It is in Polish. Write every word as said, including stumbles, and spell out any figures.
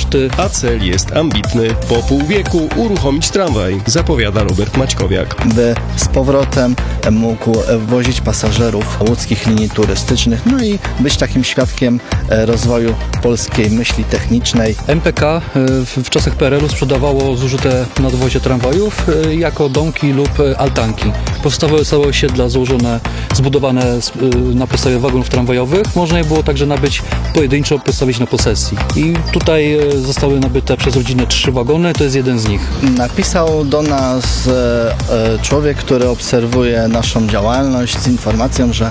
koszty. A cel jest ambitny. Po pół wieku uruchomić tramwaj, zapowiada Robert Maćkowiak. By z powrotem mógł wozić pasażerów łódzkich linii turystycznych, no i być takim świadkiem rozwoju polskiej myśli technicznej. M P K w, w czasach P R L-u sprzedawało zużyte nadwozie tramwajów jako domki lub altanki. Powstawały całe osiedla złożone, zbudowane na podstawie wagonów tramwajowych. Można je było także nabyć pojedynczo, postawić na posesji. I tutaj zostały nabyte przez rodzinę trzy wagony, to jest jeden z nich. Napisał do nas człowiek, który obserwuje naszą działalność z informacją, że